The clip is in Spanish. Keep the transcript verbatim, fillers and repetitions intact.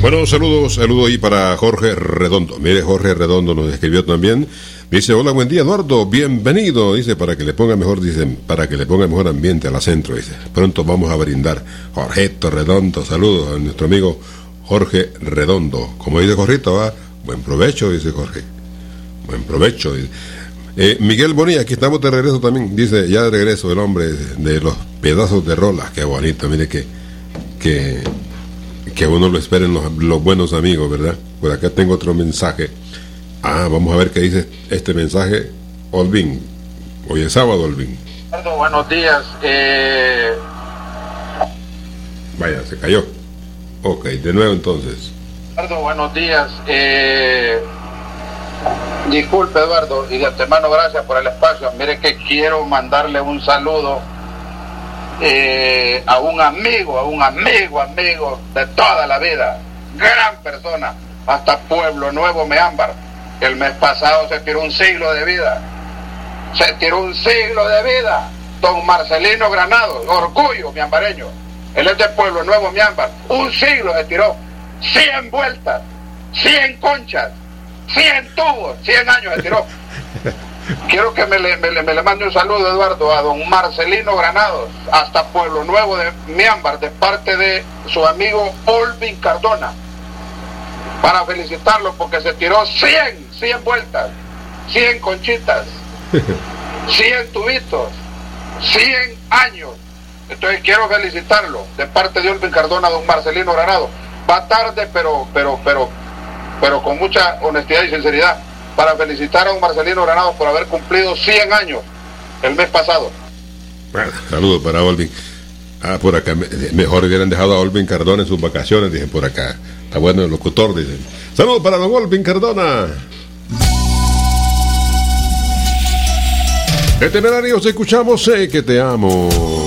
Bueno, saludos, saludos ahí para Jorge Redondo. Mire, Jorge Redondo nos escribió también. Dice, hola, buen día, Eduardo, bienvenido. Dice, para que le ponga mejor, dice, para que le ponga mejor ambiente al centro. Dice, pronto vamos a brindar. Jorgeto Redondo, saludos a nuestro amigo Jorge Redondo. Como dice Jorrito, ¿va? Buen provecho, dice Jorge. Buen provecho, dice. Eh, Miguel Bonilla, aquí estamos de regreso también. Dice, ya de regreso el hombre de, de los pedazos de rolas. Qué bonito, mire que... que que a uno lo esperen los, los buenos amigos, ¿verdad? Por acá tengo otro mensaje. Ah, vamos a ver qué dice este mensaje. Olvin, hoy es sábado, Olvin. Buenos días. Eh... Vaya, se cayó. Ok, de nuevo entonces. Eduardo, buenos días. Eh... Disculpe, Eduardo, y de antemano gracias por el espacio. Mire que quiero mandarle un saludo Eh, a un amigo, a un amigo, amigo de toda la vida, gran persona, hasta Pueblo Nuevo, Meámbar, que el mes pasado se tiró un siglo de vida, se tiró un siglo de vida, don Marcelino Granados, orgullo miambareño, él es de Pueblo Nuevo, Meámbar, un siglo se tiró, cien vueltas, cien conchas, cien tubos, cien años se tiró. Quiero que me le, me, le, me le mande un saludo, Eduardo, a don Marcelino Granados, hasta Pueblo Nuevo de Meámbar, de parte de su amigo Olvin Cardona, para felicitarlo porque se tiró cien, cien vueltas, cien conchitas, cien tubitos, cien años. Entonces quiero felicitarlo de parte de Olvin Cardona, don Marcelino Granados. Va tarde, pero, pero, pero, pero con mucha honestidad y sinceridad, para felicitar a don Marcelino Granados por haber cumplido cien años el mes pasado. Bueno, saludos para Olvin. Ah, por acá, mejor hubieran dejado a Olvin Cardona en sus vacaciones, dicen por acá. Está bueno el locutor, dicen. Saludos para don Olvin Cardona. De Temerarios escuchamos Sé que te amo.